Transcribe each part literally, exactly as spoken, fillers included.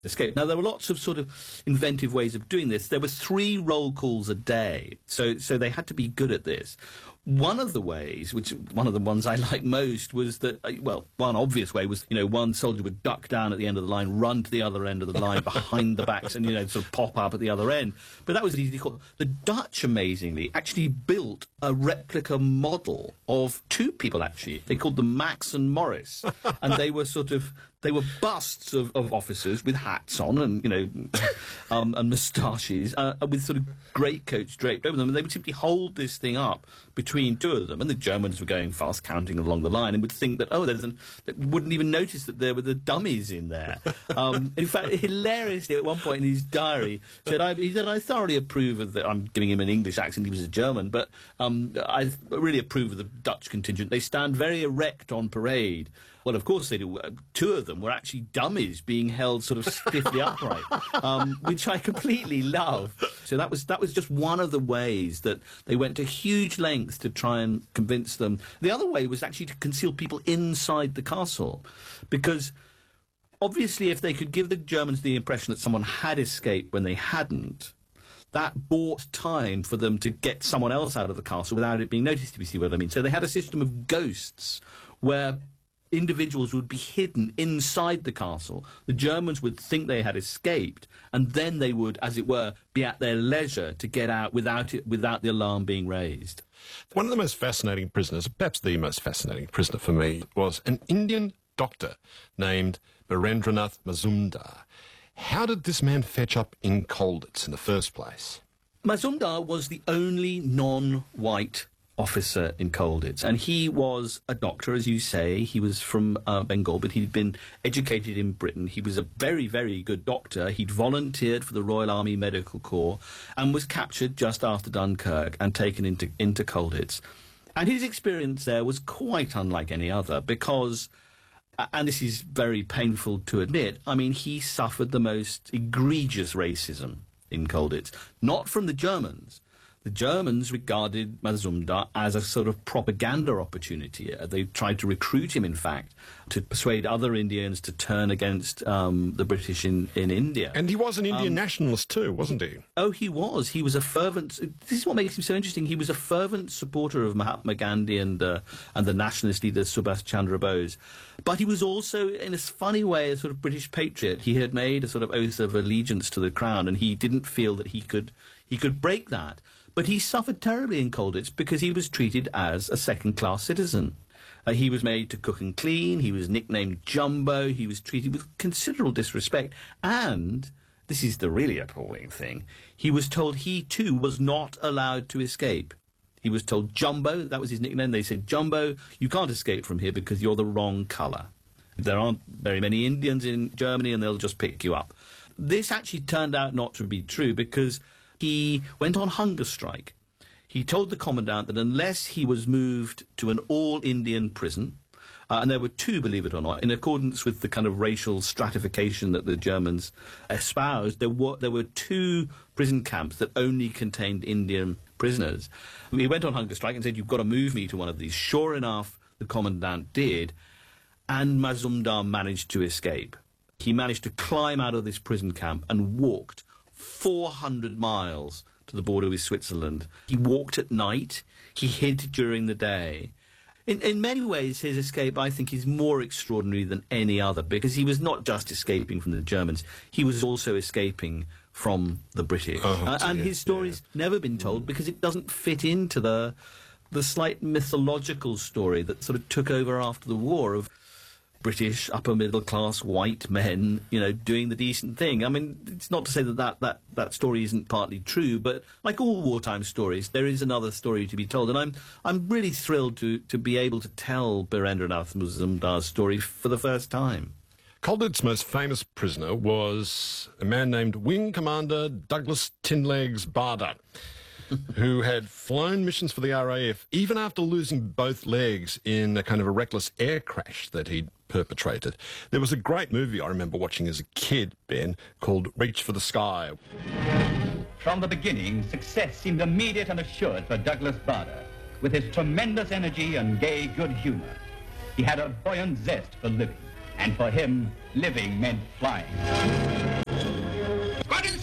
escape. Now, there were lots of sort of inventive ways of doing this. There were three roll calls a day, so so they had to be good at this. One of the ways, which one of the ones I liked most, was that, well, one obvious way was, you know, one soldier would duck down at the end of the line, run to the other end of the line behind the backs and, you know, sort of pop up at the other end. But that was easily called. The Dutch, amazingly, actually built a replica model of two people, actually. They called them Max and Morris. And they were sort of, they were busts of, of officers with hats on and, you know, um, and moustaches, uh, with sort of greatcoats draped over them. And they would simply hold this thing up between two of them. And the Germans were going fast counting along the line and would think that, oh, there's an, they wouldn't even notice that there were the dummies in there. Um, in fact, hilariously, at one point in his diary, said, I, he said, I thoroughly approve of the, I'm giving him an English accent, he was a German, but um, I really approve of the Dutch contingent. They stand very erect on parade. Well, of course they do. Two of them were actually dummies being held sort of stiffly upright, um, which I completely love. So that was that was just one of the ways that they went to huge lengths to try and convince them. The other way was actually to conceal people inside the castle, because obviously if they could give the Germans the impression that someone had escaped when they hadn't, that bought time for them to get someone else out of the castle without it being noticed, if you see what I mean. So they had a system of ghosts where individuals would be hidden inside the castle. The Germans would think they had escaped, and then they would, as it were, be at their leisure to get out without it, without the alarm being raised. One of the most fascinating prisoners, perhaps the most fascinating prisoner for me, was an Indian doctor named Birendranath Mazumdar. How did this man fetch up in Colditz in the first place? Mazumdar was the only non-white officer in Colditz, and he was a doctor, as you say. He was from uh, Bengal, but he'd been educated in Britain. He was a very, very good doctor. He'd volunteered for the Royal Army Medical Corps and was captured just after Dunkirk and taken into, into Colditz. And his experience there was quite unlike any other because, and this is very painful to admit, I mean, he suffered the most egregious racism in Colditz, not from the Germans. The Germans regarded Mazumdar as a sort of propaganda opportunity. They tried to recruit him, in fact, to persuade other Indians to turn against um, the British in, in India. And he was an Indian um, nationalist too, wasn't he? Oh, he was. He was a fervent... This is what makes him so interesting. He was a fervent supporter of Mahatma Gandhi and, uh, and the nationalist leader Subhas Chandra Bose. But he was also, in a funny way, a sort of British patriot. He had made a sort of oath of allegiance to the crown, and he didn't feel that he could, he could break that. But he suffered terribly in Colditz because he was treated as a second-class citizen. Uh, he was made to cook and clean, he was nicknamed Jumbo, he was treated with considerable disrespect, and, this is the really appalling thing, he was told he too was not allowed to escape. He was told Jumbo, that was his nickname, they said, Jumbo, you can't escape from here because you're the wrong colour. There aren't very many Indians in Germany and they'll just pick you up. This actually turned out not to be true because he went on hunger strike. He told the commandant that unless he was moved to an all-Indian prison, uh, and there were two, believe it or not, in accordance with the kind of racial stratification that the Germans espoused, there were, there were two prison camps that only contained Indian prisoners. He went on hunger strike and said, you've got to move me to one of these. Sure enough, the commandant did, and Mazumdar managed to escape. He managed to climb out of this prison camp and walked four hundred miles to the border with Switzerland. He walked at night, he hid during the day. In, in many ways, his escape, I think, is more extraordinary than any other, because he was not just escaping from the Germans, he was also escaping from the British. Oh, uh, and his story's yeah. never been told because it doesn't fit into the, the slight mythological story that sort of took over after the war of British upper-middle-class white men, you know, doing the decent thing. I mean, it's not to say that that, that that story isn't partly true, but like all wartime stories, there is another story to be told. And I'm I'm really thrilled to, to be able to tell Birendranath Mazumdar's story for the first time. Colditz's most famous prisoner was a man named Wing Commander Douglas Tinlegs Bader, who had flown missions for the R A F even after losing both legs in a kind of a reckless air crash that he'd perpetrated. There was a great movie I remember watching as a kid, Ben, called Reach for the Sky. From the beginning, success seemed immediate and assured for Douglas Bader. With his tremendous energy and gay good humor, he had a buoyant zest for living And for him, living meant flying. Squadron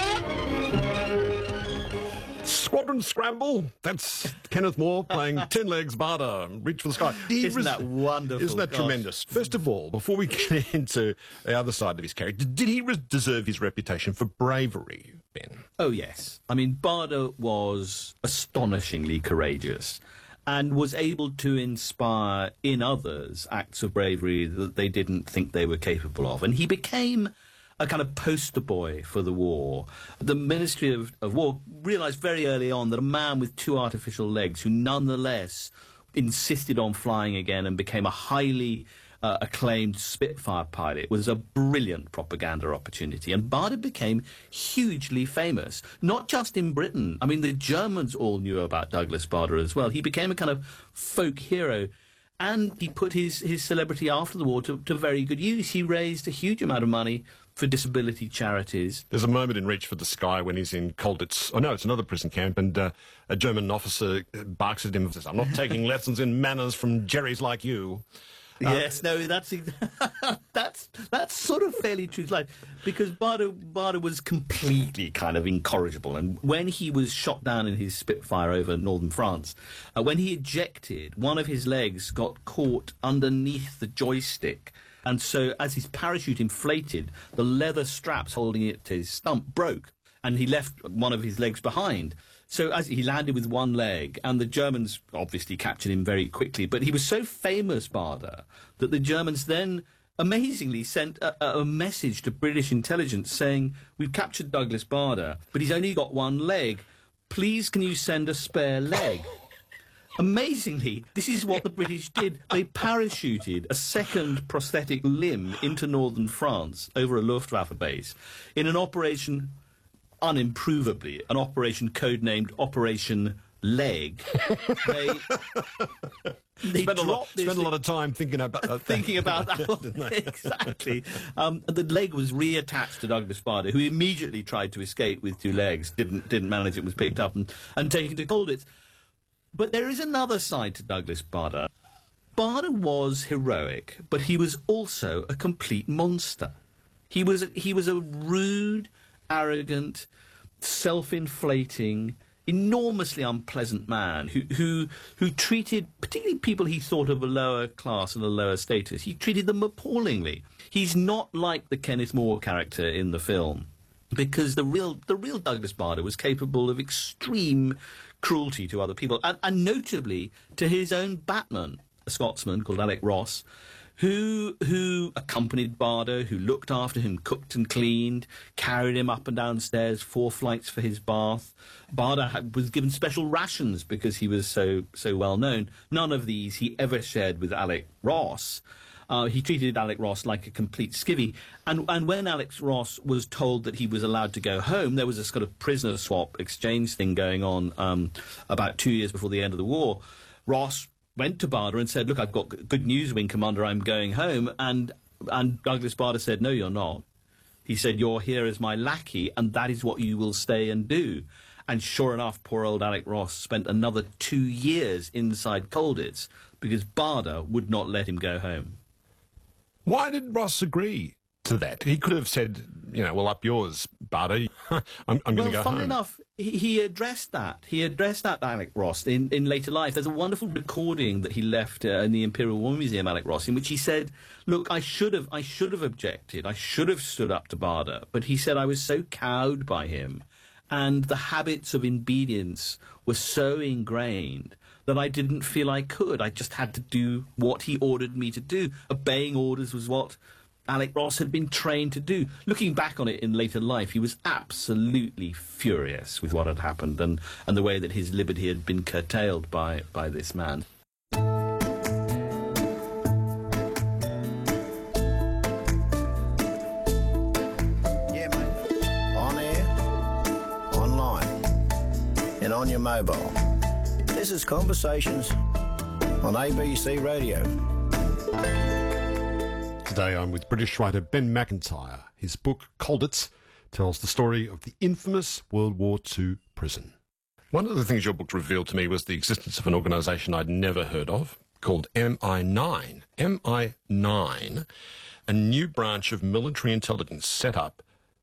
Scramble! Squadron Scramble? That's Kenneth Moore playing Tin Legs Barter, Reach for the Sky. He Isn't res- that wonderful? Isn't that Gosh. tremendous? First of all, before we get into the other side of his character, did he res- deserve his reputation for bravery, Ben? Oh, yes. I mean, Barder was astonishingly courageous and was able to inspire in others acts of bravery that they didn't think they were capable of. And he became a kind of poster boy for the war. The Ministry of, of War realised very early on that a man with two artificial legs who nonetheless insisted on flying again and became a highly uh, acclaimed Spitfire pilot was a brilliant propaganda opportunity. And Barder became hugely famous, not just in Britain. I mean, the Germans all knew about Douglas Barder as well. He became a kind of folk hero. And he put his, his celebrity after the war to, to very good use. He raised a huge amount of money for disability charities. There's a moment in Reach for the Sky when he's in Colditz. Oh, no, it's another prison camp, and uh, a German officer barks at him and says, "I'm not taking lessons in manners from Jerrys like you." Uh, Yes, no, that's that's that's sort of fairly true. Like, because Barder Barder was completely kind of incorrigible, and when he was shot down in his Spitfire over northern France, uh, when he ejected, one of his legs got caught underneath the joystick, and so as his parachute inflated, the leather straps holding it to his stump broke, and he left one of his legs behind. So as he landed with one leg, and the Germans obviously captured him very quickly, but he was so famous, Barder, that the Germans then amazingly sent a, a message to British intelligence saying, "We've captured Douglas Barder, but he's only got one leg. Please can you send a spare leg?" Amazingly, this is what the British did. They parachuted a second prosthetic limb into northern France over a Luftwaffe base in an operation, unimprovably, an operation codenamed Operation Leg. They, they Spend, a lot, dropped this spend a lot of time thinking about uh, thinking about that. Exactly. Um, the leg was reattached to Douglas Barder, who immediately tried to escape with two legs, didn't didn't manage it, was picked up and, and taken to Colditz. But there is another side to Douglas Barder. Barder was heroic, but he was also a complete monster. He was he was a rude, arrogant, self-inflating, enormously unpleasant man who who who treated particularly people he thought of a lower class and a lower status. He treated them appallingly. He's not like the Kenneth Moore character in the film, because the real the real Douglas Barder was capable of extreme cruelty to other people, and, and notably to his own Batman, a Scotsman called Alec Ross, who who accompanied Barder, who looked after him, cooked and cleaned, carried him up and down stairs, four flights for his bath. Barder had, was given special rations because he was so so well known. None of these he ever shared with Alec Ross. Uh, he treated Alec Ross like a complete skivvy. And, and when Alec Ross was told that he was allowed to go home, there was a sort of prisoner swap exchange thing going on um, about two years before the end of the war. Ross went to Barder and said, "Look, I've got good news, Wing Commander, I'm going home." And, and Douglas Barder said, "No, you're not." He said, "You're here as my lackey, and that is what you will stay and do." And sure enough, poor old Alec Ross spent another two years inside Colditz because Barder would not let him go home. Why did Ross agree to that? He could have said, you know, "Well, up yours, Barder. I'm, I'm going to Well, go funnily home." enough, he, he addressed that. He addressed that, Alec Ross, in, in later life. There's a wonderful recording that he left uh, in the Imperial War Museum, Alec Ross, in which he said, "Look, I should have, I should have objected. I should have stood up to Barder." But he said, "I was so cowed by him, and the habits of obedience were so ingrained that I didn't feel I could. I just had to do what he ordered me to do. Obeying orders was what Alec Ross had been trained to do." Looking back on it in later life, he was absolutely furious with what had happened and, and the way that his liberty had been curtailed by, by this man. Yeah, mate. On air, online, and on your mobile. This is Conversations on A B C Radio. Today I'm with British writer Ben Macintyre. His book, Colditz, tells the story of the infamous World War Two prison. One of the things your book revealed to me was the existence of an organisation I'd never heard of, called M I nine. M I nine, a new branch of military intelligence set up